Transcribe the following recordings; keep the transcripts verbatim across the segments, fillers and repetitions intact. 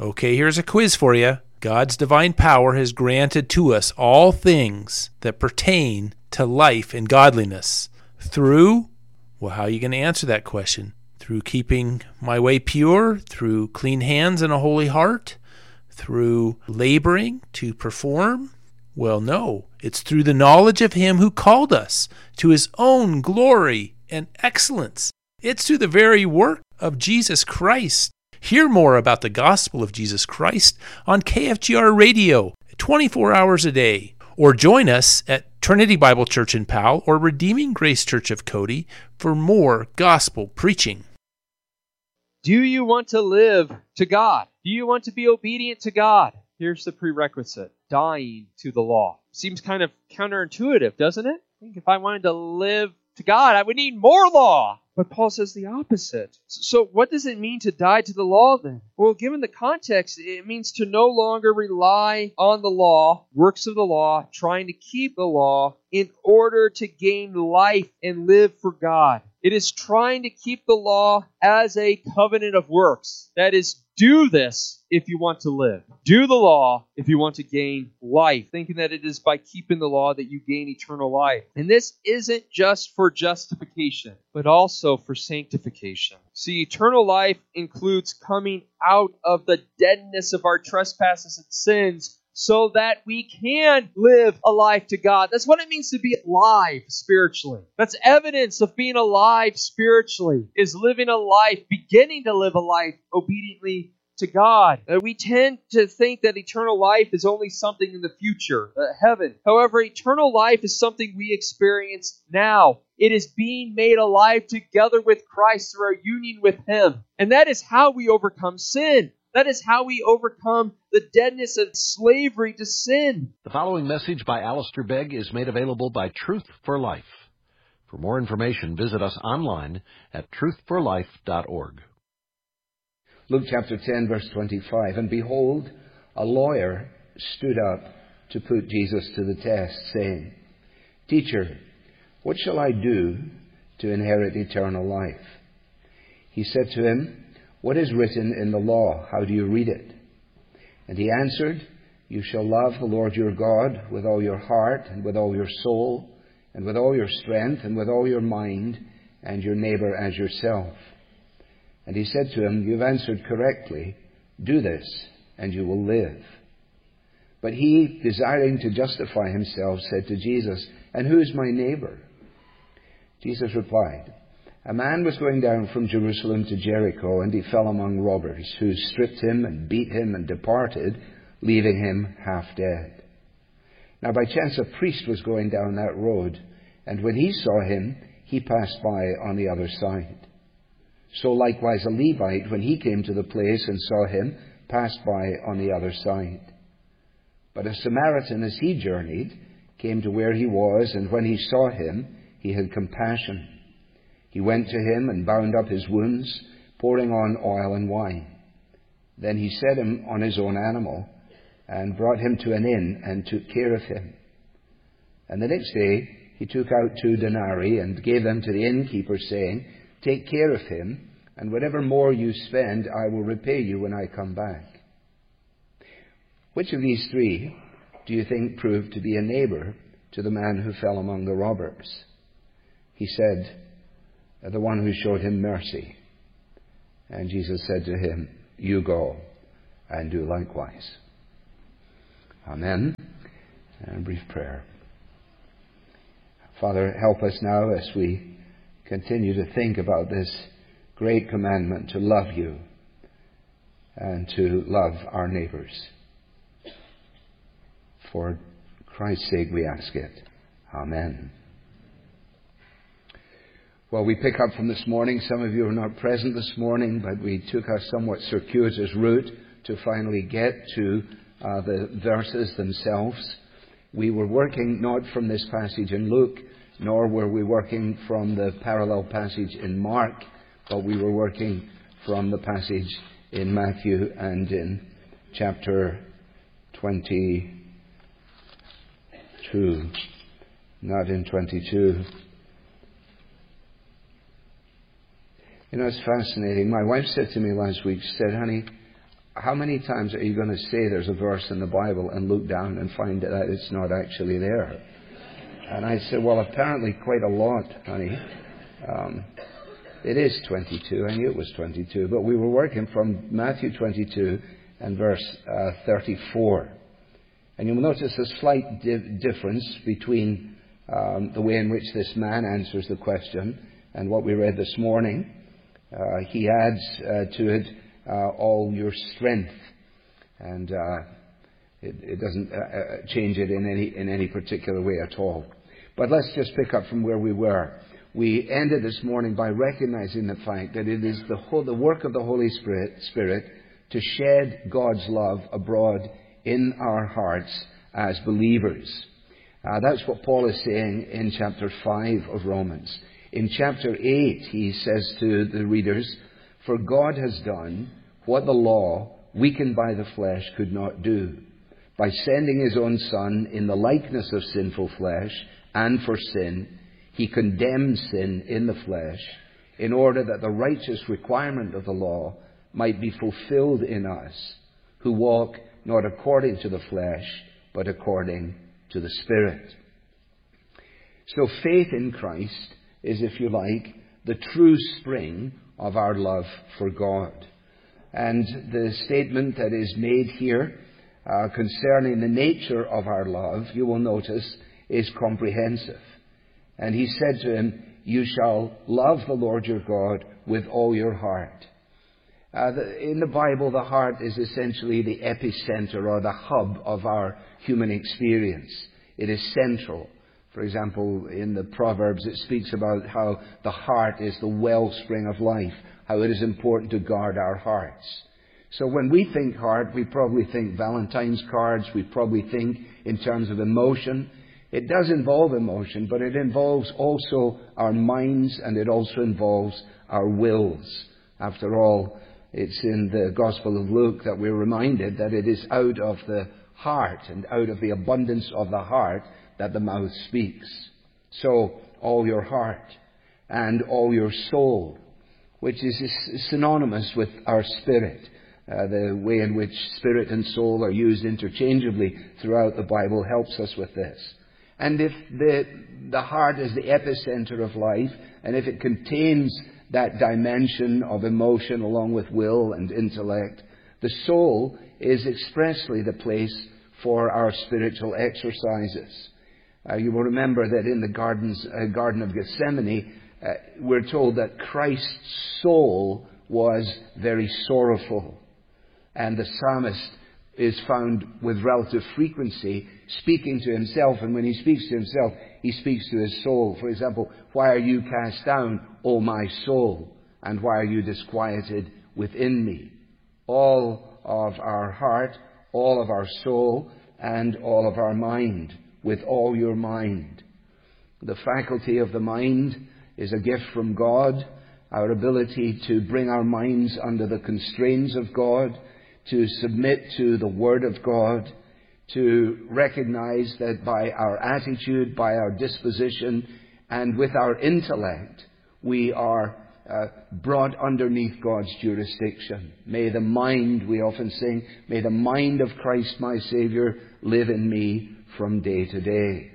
Okay, here's a quiz for you. God's divine power has granted to us all things that pertain to life and godliness. Through, well, how are you going to answer that question? Through keeping my way pure, through clean hands and a holy heart, through laboring to perform? Well, no, it's through the knowledge of Him who called us to His own glory and excellence. It's through the very work of Jesus Christ. Hear more about the gospel of Jesus Christ on K F G R Radio twenty-four hours a day. Or join us at Trinity Bible Church in Powell or Redeeming Grace Church of Cody for more gospel preaching. Do you want to live to God? Do you want to be obedient to God? Here's the prerequisite: dying to the law. Seems kind of counterintuitive, doesn't it? I think if I wanted to live to God, I would need more law. But Paul says the opposite. So what does it mean to die to the law then? Well, given the context, it means to no longer rely on the law, works of the law, trying to keep the law in order to gain life and live for God. It is trying to keep the law as a covenant of works. That is, do this if you want to live. Do the law if you want to gain life, thinking that it is by keeping the law that you gain eternal life. And this isn't just for justification, but also for sanctification. See, eternal life includes coming out of the deadness of our trespasses and sins so that we can live a life to God. That's what it means to be alive spiritually. That's evidence of being alive spiritually, is living a life, beginning to live a life obediently to God. Uh, we tend to think that eternal life is only something in the future, uh, heaven. However, eternal life is something we experience now. It is being made alive together with Christ through our union with Him. And that is how we overcome sin. That is how we overcome the deadness of slavery to sin. The following message by Alistair Begg is made available by Truth for Life. For more information, visit us online at truth for life dot org. Luke chapter ten, verse twenty-five. And behold, a lawyer stood up to put Jesus to the test, saying, Teacher, what shall I do to inherit eternal life? He said to him, What is written in the law? How do you read it? And he answered, You shall love the Lord your God with all your heart, and with all your soul, and with all your strength, and with all your mind, and your neighbor as yourself. And he said to him, You've answered correctly. Do this, and you will live. But he, desiring to justify himself, said to Jesus, And who is my neighbor? Jesus replied, A man was going down from Jerusalem to Jericho, and he fell among robbers, who stripped him and beat him and departed, leaving him half dead. Now by chance a priest was going down that road, and when he saw him, he passed by on the other side. So likewise a Levite, when he came to the place and saw him, passed by on the other side. But a Samaritan, as he journeyed, came to where he was, and when he saw him, he had compassion. He went to him and bound up his wounds, pouring on oil and wine. Then he set him on his own animal and brought him to an inn and took care of him. And the next day he took out two denarii and gave them to the innkeeper, saying, Take care of him, and whatever more you spend, I will repay you when I come back. Which of these three do you think proved to be a neighbor to the man who fell among the robbers? He said, The one who showed him mercy. And Jesus said to him, You go and do likewise. Amen. And a brief prayer. Father, help us now as we continue to think about this great commandment to love you and to love our neighbors. For Christ's sake we ask it. Amen. Well, we pick up from this morning. Some of you are not present this morning, but we took a somewhat circuitous route to finally get to uh, the verses themselves. We were working not from this passage in Luke, nor were we working from the parallel passage in Mark, but we were working from the passage in Matthew and in chapter twenty-two. Not in twenty-two. You know, it's fascinating. My wife said to me last week, she said, honey, how many times are you going to say there's a verse in the Bible and look down and find that it's not actually there? And I said, well, apparently quite a lot, honey. Um, it is twenty-two. I knew it was twenty-two. But we were working from Matthew twenty-two and verse uh, thirty-four. And you'll notice a slight di- difference between um, the way in which this man answers the question and what we read this morning. Uh, he adds uh, to it, uh, all your strength. And uh, it, it doesn't uh, change it in any, in any particular way at all. But let's just pick up from where we were. We ended this morning by recognizing the fact that it is the, whole, the work of the Holy Spirit, Spirit to shed God's love abroad in our hearts as believers. Uh, that's what Paul is saying in chapter five of Romans. In chapter eight, he says to the readers, "For God has done what the law, weakened by the flesh, could not do. By sending his own Son in the likeness of sinful flesh, and for sin, he condemned sin in the flesh, in order that the righteous requirement of the law might be fulfilled in us, who walk not according to the flesh, but according to the Spirit." So faith in Christ is, if you like, the true spring of our love for God. And the statement that is made here uh, concerning the nature of our love, you will notice, is comprehensive. And he said to him, "You shall love the Lord your God with all your heart." Uh, the, in the Bible, the heart is essentially the epicenter or the hub of our human experience. It is central. For example, in the Proverbs, it speaks about how the heart is the wellspring of life, how it is important to guard our hearts. So when we think heart, we probably think Valentine's cards, we probably think in terms of emotion. It does involve emotion, but it involves also our minds, and it also involves our wills. After all, it's in the Gospel of Luke that we're reminded that it is out of the heart and out of the abundance of the heart that the mouth speaks. So, all your heart and all your soul, which is synonymous with our spirit. Uh, the way in which spirit and soul are used interchangeably throughout the Bible helps us with this. And if the, the heart is the epicenter of life, and if it contains that dimension of emotion along with will and intellect, the soul is expressly the place for our spiritual exercises. Uh, you will remember that in the gardens, uh, Garden of Gethsemane, uh, we're told that Christ's soul was very sorrowful. And the psalmist is found with relative frequency speaking to himself. And when he speaks to himself, he speaks to his soul. For example, "Why are you cast down, O my soul? And why are you disquieted within me?" All of our heart, all of our soul, and all of our mind. With all your mind. The faculty of the mind is a gift from God. Our ability to bring our minds under the constraints of God, to submit to the Word of God, to recognize that by our attitude, by our disposition, and with our intellect, we are uh, brought underneath God's jurisdiction. May the mind, we often sing, may the mind of Christ my Saviour live in me from day to day.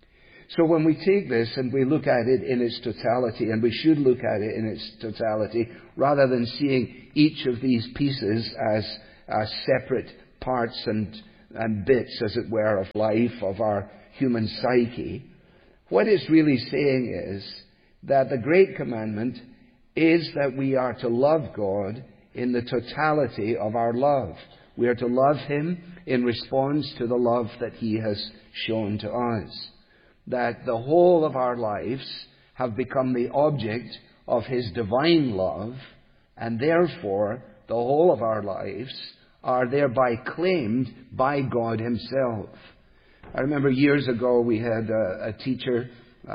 So when we take this and we look at it in its totality, and we should look at it in its totality, rather than seeing each of these pieces as uh, separate parts and, and bits, as it were, of life, of our human psyche, what it's really saying is that the Great Commandment is that we are to love God in the totality of our love. We are to love Him in response to the love that He has shown to us. That the whole of our lives have become the object of His divine love, and therefore the whole of our lives are thereby claimed by God Himself. I remember years ago we had a, a teacher,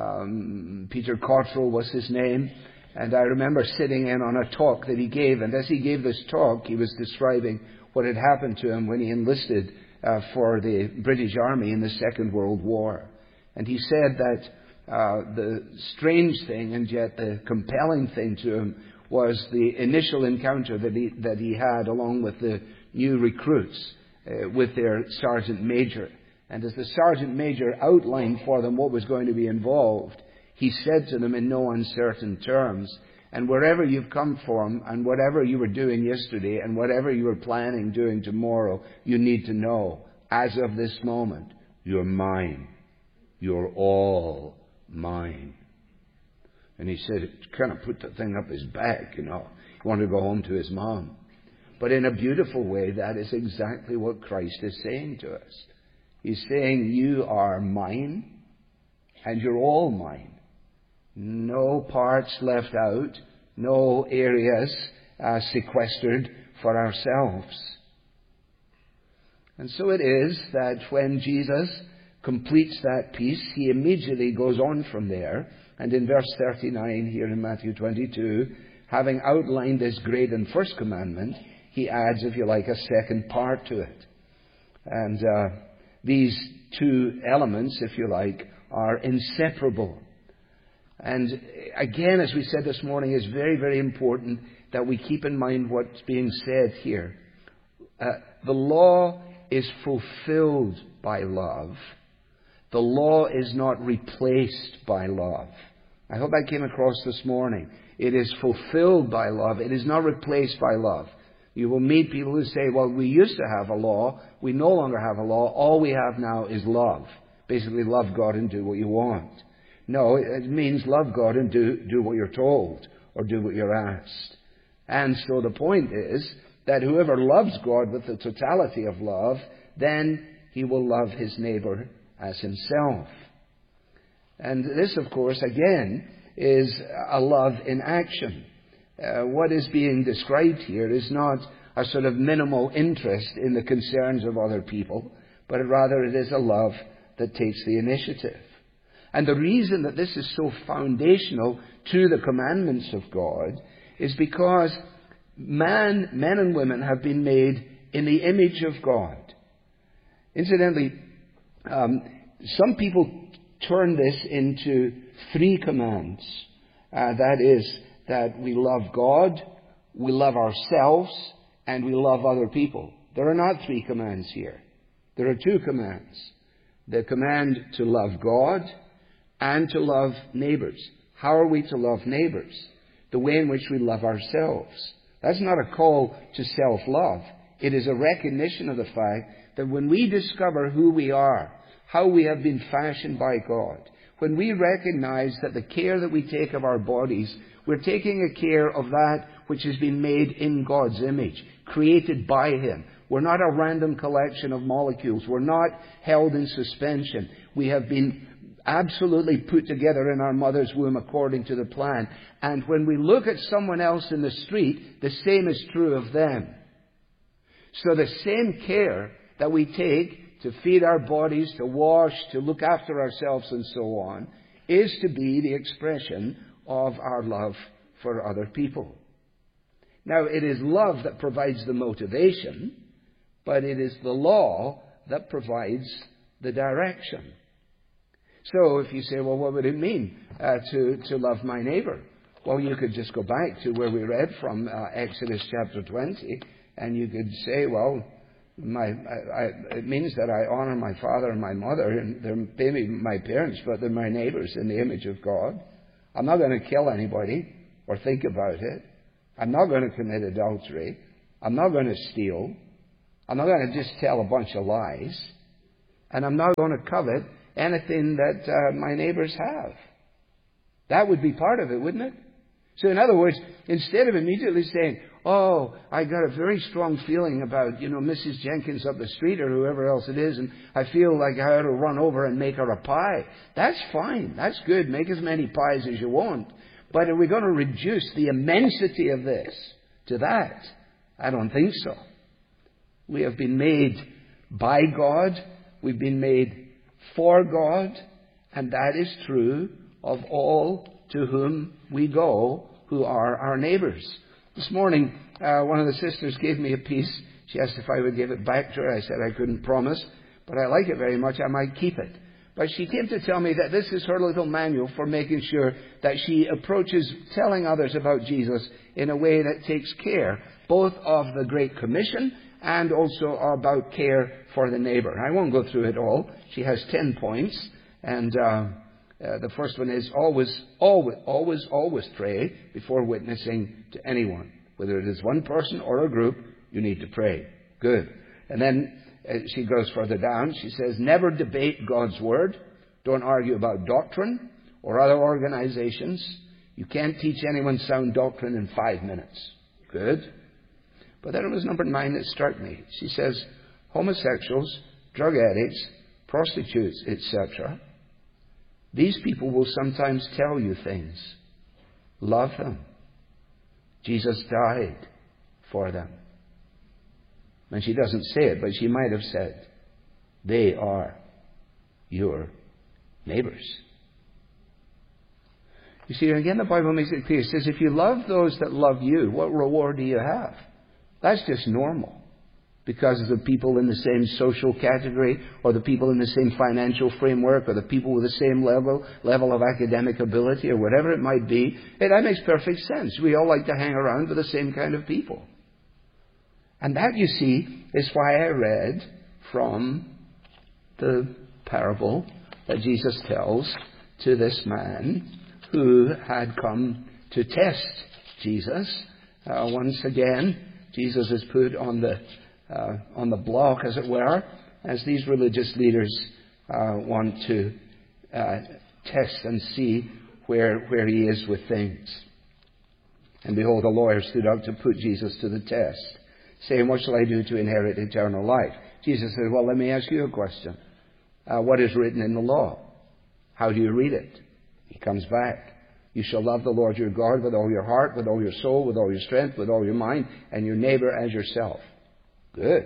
um, Peter Cottrell was his name, and I remember sitting in on a talk that he gave, and as he gave this talk, he was describing what had happened to him when he enlisted uh, for the British Army in the Second World War. And he said that uh, the strange thing and yet the compelling thing to him was the initial encounter that he, that he had along with the new recruits uh, with their sergeant major. And as the sergeant major outlined for them what was going to be involved, he said to them in no uncertain terms, and wherever you've come from and whatever you were doing yesterday and whatever you were planning doing tomorrow, you need to know, as of this moment, you're mine. You're all mine. And he said, it kind of put the thing up his back, you know. He wanted to go home to his mom. But in a beautiful way, that is exactly what Christ is saying to us. He's saying, you are mine, and you're all mine. No parts left out, no areas uh, sequestered for ourselves. And so it is that when Jesus completes that piece, he immediately goes on from there. And in verse thirty-nine here in Matthew twenty-two, having outlined this great and first commandment, he adds, if you like, a second part to it. And uh, these two elements, if you like, are inseparable. And again, as we said this morning, it's very, very important that we keep in mind what's being said here. Uh, the law is fulfilled by love. The law is not replaced by love. I hope that came across this morning. It is fulfilled by love. It is not replaced by love. You will meet people who say, well, we used to have a law. We no longer have a law. All we have now is love. Basically, love God and do what you want. No, it means love God and do, do what you're told or do what you're asked. And so the point is that whoever loves God with the totality of love, then he will love his neighbor as himself. And this, of course, again, is a love in action. Uh, what is being described here is not a sort of minimal interest in the concerns of other people, but rather it is a love that takes the initiative. And the reason that this is so foundational to the commandments of God is because man, men and women have been made in the image of God. Incidentally, um, some people turn this into three commands. Uh, that is, that we love God, we love ourselves, and we love other people. There are not three commands here. There are two commands. The command to love God and to love neighbors. How are we to love neighbors? The way in which we love ourselves. That's not a call to self-love. It is a recognition of the fact that when we discover who we are, how we have been fashioned by God, when we recognize that the care that we take of our bodies, we're taking a care of that which has been made in God's image, created by Him. We're not a random collection of molecules. We're not held in suspension. We have been absolutely put together in our mother's womb according to the plan. And when we look at someone else in the street, the same is true of them. So the same care that we take to feed our bodies, to wash, to look after ourselves and so on, is to be the expression of our love for other people. Now, it is love that provides the motivation, but it is the law that provides the direction. So if you say, well, what would it mean uh, to, to love my neighbor? Well, you could just go back to where we read from uh, Exodus chapter twenty, and you could say, well, my, I, I, it means that I honor my father and my mother, and they're maybe my parents, but they're my neighbors in the image of God. I'm not going to kill anybody or think about it. I'm not going to commit adultery. I'm not going to steal. I'm not going to just tell a bunch of lies. And I'm not going to covet anything that uh, my neighbors have. That would be part of it, wouldn't it? So in other words, instead of immediately saying, oh, I got a very strong feeling about, you know, Missus Jenkins up the street or whoever else it is, and I feel like I ought to run over and make her a pie. That's fine. That's good. Make as many pies as you want. But are we going to reduce the immensity of this to that? I don't think so. We have been made by God. We've been made for God. And that is true of all to whom we go, who are our neighbors. This morning, uh, one of the sisters gave me a piece. She asked if I would give it back to her. I said I couldn't promise, but I like it very much. I might keep it. But she came to tell me that this is her little manual for making sure that she approaches telling others about Jesus in a way that takes care both of the Great Commission and also about care for the neighbor. I won't go through it all. She has ten points. And uh, uh, the first one is always, always, always, always pray before witnessing to anyone. Whether it is one person or a group, you need to pray. Good. And then uh, she goes further down. She says, never debate God's Word. Don't argue about doctrine or other organizations. You can't teach anyone sound doctrine in five minutes. Good. But then it was number nine that struck me. She says, homosexuals, drug addicts, prostitutes, et cetera, these people will sometimes tell you things. Love them. Jesus died for them. And she doesn't say it, but she might have said, they are your neighbors. You see, again, the Bible makes it clear. It says, if you love those that love you, what reward do you have? That's just normal. Because of the people in the same social category, or the people in the same financial framework, or the people with the same level level of academic ability, or whatever it might be, hey, that makes perfect sense. We all like to hang around with the same kind of people. And that, you see, is why I read from the parable that Jesus tells to this man who had come to test Jesus. Uh, once again, Jesus is put on the uh, on the block, as it were, as these religious leaders uh, want to uh, test and see where where he is with things. And behold, a lawyer stood up to put Jesus to the test, saying, what shall I do to inherit eternal life? Jesus said, well, let me ask you a question. Uh, what is written in the law? How do you read it? He comes back. You shall love the Lord your God with all your heart, with all your soul, with all your strength, with all your mind, and your neighbor as yourself. Good.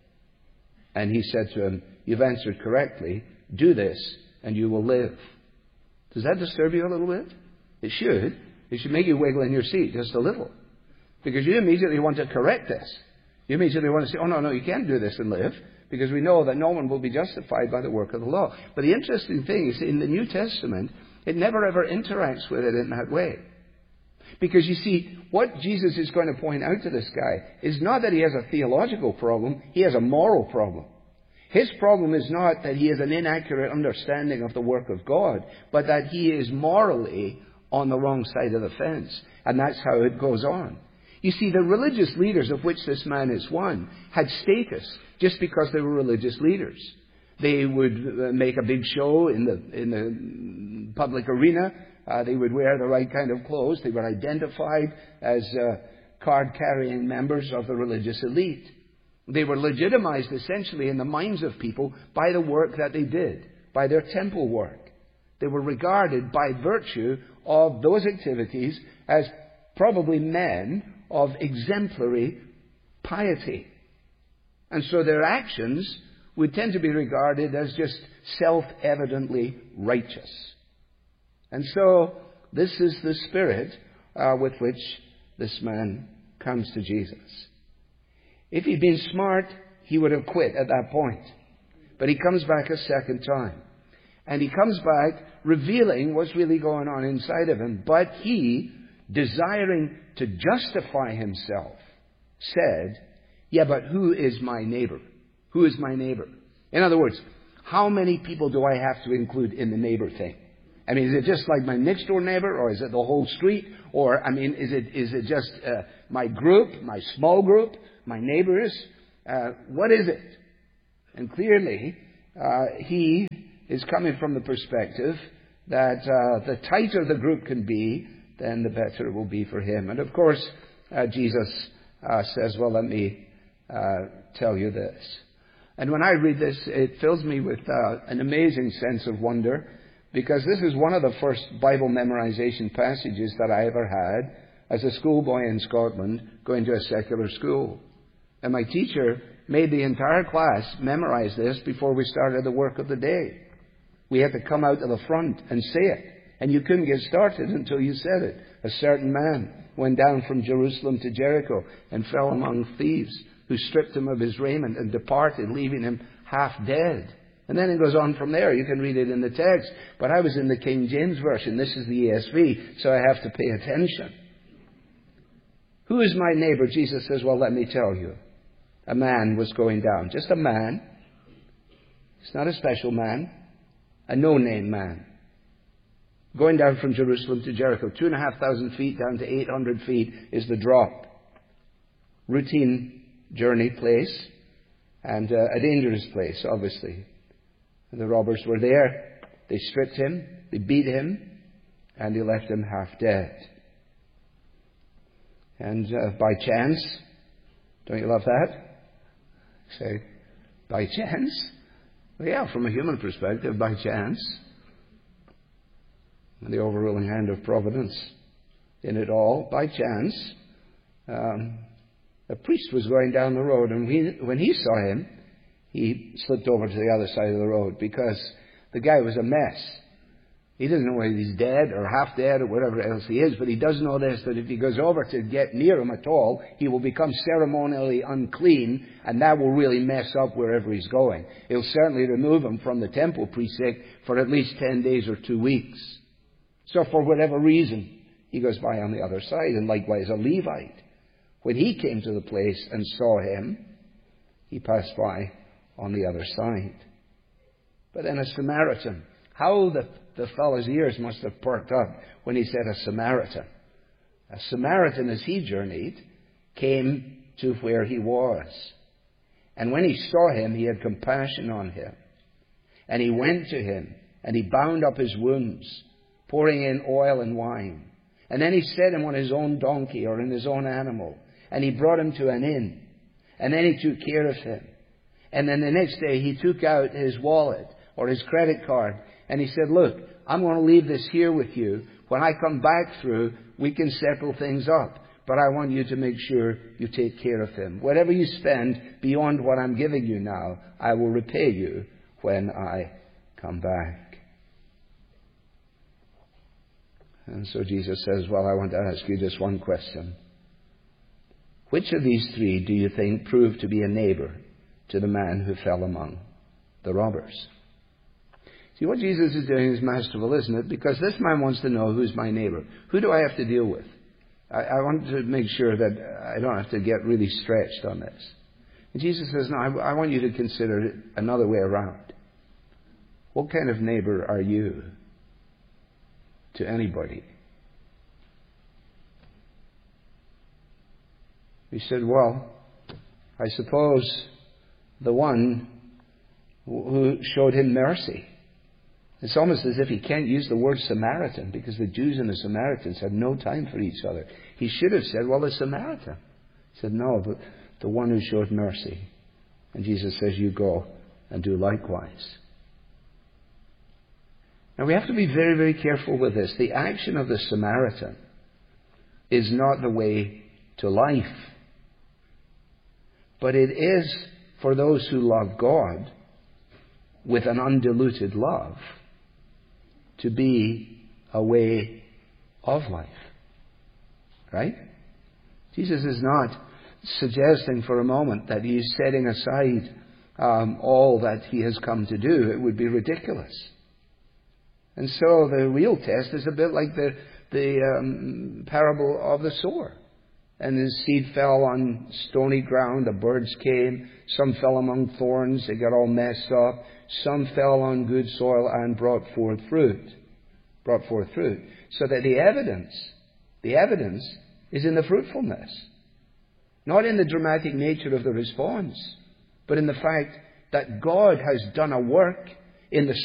And he said to him, you've answered correctly. Do this, and you will live. Does that disturb you a little bit? It should. It should make you wiggle in your seat just a little. Because you immediately want to correct this. You immediately want to say, oh, no, no, you can't do this and live. Because we know that no one will be justified by the work of the law. But the interesting thing is, in the New Testament, it never ever interacts with it in that way. Because you see, what Jesus is going to point out to this guy is not that he has a theological problem, he has a moral problem. His problem is not that he has an inaccurate understanding of the work of God, but that he is morally on the wrong side of the fence. And that's how it goes on. You see, the religious leaders, of which this man is one, had status just because they were religious leaders. They would make a big show in the in the public arena. Uh, they would wear the right kind of clothes. They were identified as uh, card-carrying members of the religious elite. They were legitimized, essentially, in the minds of people by the work that they did, by their temple work. They were regarded by virtue of those activities as probably men of exemplary piety. And so their actions would tend to be regarded as just self-evidently righteous. And so this is the spirit uh, with which this man comes to Jesus. If he'd been smart, he would have quit at that point. But he comes back a second time. And he comes back revealing what's really going on inside of him. But he, desiring to justify himself, said, yeah, but who is my neighbor? Who is my neighbor? In other words, how many people do I have to include in the neighbor thing? I mean, is it just like my next door neighbor, or is it the whole street? Or, I mean, is it is it just uh, my group, my small group, my neighbors? Uh, what is it? And clearly, uh, he is coming from the perspective that uh, the tighter the group can be, then the better it will be for him. And of course, uh, Jesus uh, says, well, let me uh, tell you this. And when I read this, it fills me with uh, an amazing sense of wonder, because this is one of the first Bible memorization passages that I ever had as a schoolboy in Scotland going to a secular school. And my teacher made the entire class memorize this before we started the work of the day. We had to come out to the front and say it. And you couldn't get started until you said it. A certain man went down from Jerusalem to Jericho and fell among thieves, who stripped him of his raiment and departed, leaving him half dead. And then it goes on from there. You can read it in the text. But I was in the King James Version. This is the E S V, so I have to pay attention. Who is my neighbor? Jesus says, well, let me tell you. A man was going down. Just a man. He's not a special man. A no-name man. Going down from Jerusalem to Jericho. Two and a half thousand feet down to eight hundred feet is the drop. Routine journey place. And uh, a dangerous place, obviously. And the robbers were there. They stripped him. They beat him. And they left him half dead. And uh, by chance, don't you love that? Say, by chance? Well, yeah, from a human perspective, by chance. And the overruling hand of providence in it all, by chance. Um, a priest was going down the road, and we, when he saw him, he slipped over to the other side of the road because the guy was a mess. He doesn't know whether he's dead or half dead or whatever else he is, but he does know this, that if he goes over to get near him at all, he will become ceremonially unclean, and that will really mess up wherever he's going. It'll certainly remove him from the temple precinct for at least ten days or two weeks. So for whatever reason, he goes by on the other side, and likewise a Levite. When he came to the place and saw him, he passed by on the other side. But then a Samaritan. How the, the fellow's ears must have perked up when he said a Samaritan. A Samaritan, as he journeyed, came to where he was. And when he saw him, he had compassion on him. And he went to him, and he bound up his wounds, pouring in oil and wine. And then he set him on his own donkey or in his own animal. And he brought him to an inn. And then he took care of him. And then the next day he took out his wallet or his credit card. And he said, look, I'm going to leave this here with you. When I come back through, we can settle things up. But I want you to make sure you take care of him. Whatever you spend beyond what I'm giving you now, I will repay you when I come back. And so Jesus says, well, I want to ask you just one question. Which of these three do you think proved to be a neighbor to the man who fell among the robbers? See, what Jesus is doing is masterful, isn't it? Because this man wants to know, who's my neighbor? Who do I have to deal with? I, I want to make sure that I don't have to get really stretched on this. And Jesus says, no, I, I want you to consider it another way around. What kind of neighbor are you to anybody? He said, well, I suppose the one who showed him mercy. It's almost as if he can't use the word Samaritan because the Jews and the Samaritans had no time for each other. He should have said, well, the Samaritan. He said, no, but the one who showed mercy. And Jesus says, you go and do likewise. Now we have to be very, very careful with this. The action of the Samaritan is not the way to life. But it is for those who love God with an undiluted love to be a way of life. Right? Jesus is not suggesting for a moment that he is setting aside um, all that he has come to do. It would be ridiculous. And so the real test is a bit like the, the um, parable of the sower. And his seed fell on stony ground. The birds came. Some fell among thorns. They got all messed up. Some fell on good soil and brought forth fruit. Brought forth fruit. So that the evidence, the evidence is in the fruitfulness. Not in the dramatic nature of the response, but in the fact that God has done a work in the